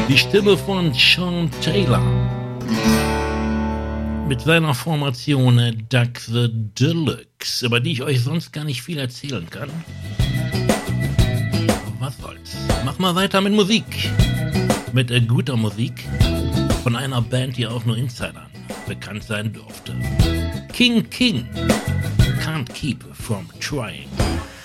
Die Stimme von Sean Taylor mit seiner Formation Duck the Deluxe, über die ich euch sonst gar nicht viel erzählen kann. Was soll's? Mach mal weiter mit Musik. Mit guter Musik von einer Band, die auch nur Insidern bekannt sein durfte. King Can't Keep From Trying.